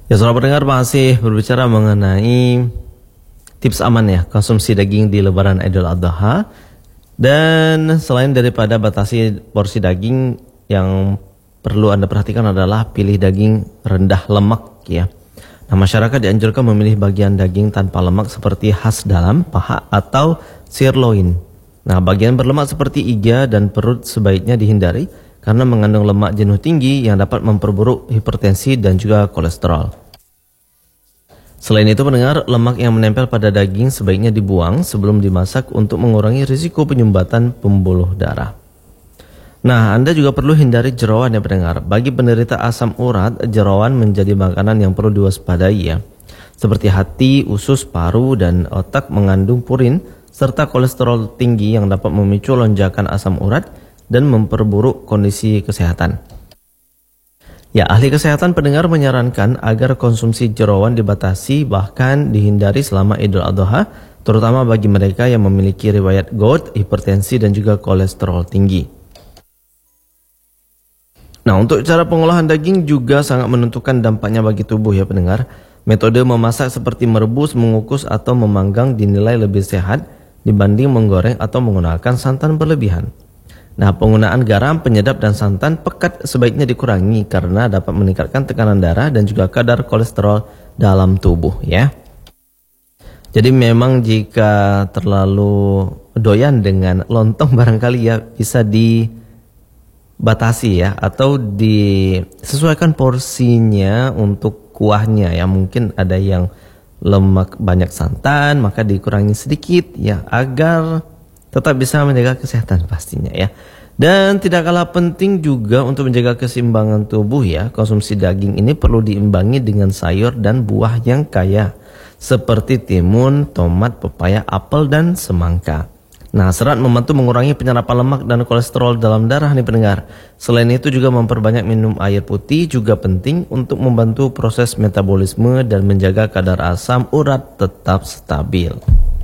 Ya, saudara pendengar, masih berbicara mengenai tips aman ya konsumsi daging di Lebaran Idul Adha. Dan selain daripada batasi porsi daging, yang perlu Anda perhatikan adalah pilih daging rendah lemak ya. Nah, masyarakat dianjurkan memilih bagian daging tanpa lemak seperti khas dalam, paha atau sirloin. Nah, bagian berlemak seperti iga dan perut sebaiknya dihindari karena mengandung lemak jenuh tinggi yang dapat memperburuk hipertensi dan juga kolesterol. Selain itu, pendengar, lemak yang menempel pada daging sebaiknya dibuang sebelum dimasak untuk mengurangi risiko penyumbatan pembuluh darah. Nah, Anda juga perlu hindari jeroan ya pendengar. Bagi penderita asam urat, jeroan menjadi makanan yang perlu diwaspadai ya. Seperti hati, usus, paru, dan otak mengandung purin serta kolesterol tinggi yang dapat memicu lonjakan asam urat dan memperburuk kondisi kesehatan. Ya, ahli kesehatan pendengar menyarankan agar konsumsi jeroan dibatasi bahkan dihindari selama Idul Adha, terutama bagi mereka yang memiliki riwayat gout, hipertensi, dan juga kolesterol tinggi. Nah, untuk cara pengolahan daging juga sangat menentukan dampaknya bagi tubuh ya pendengar. Metode memasak seperti merebus, mengukus, atau memanggang dinilai lebih sehat dibanding menggoreng atau menggunakan santan berlebihan. Nah, penggunaan garam, penyedap, dan santan pekat sebaiknya dikurangi karena dapat meningkatkan tekanan darah dan juga kadar kolesterol dalam tubuh ya. Jadi memang jika terlalu doyan dengan lontong barangkali ya bisa dibatasi ya, atau disesuaikan porsinya untuk kuahnya ya. Mungkin ada yang lemak banyak santan, maka dikurangi sedikit ya agar tetap bisa menjaga kesehatan pastinya ya. Dan tidak kalah penting juga untuk menjaga keseimbangan tubuh ya. Konsumsi daging ini perlu diimbangi dengan sayur dan buah yang kaya seperti timun, tomat, pepaya, apel, dan semangka. Nah, serat membantu mengurangi penyerapan lemak dan kolesterol dalam darah nih pendengar. Selain itu juga memperbanyak minum air putih juga penting untuk membantu proses metabolisme dan menjaga kadar asam urat tetap stabil.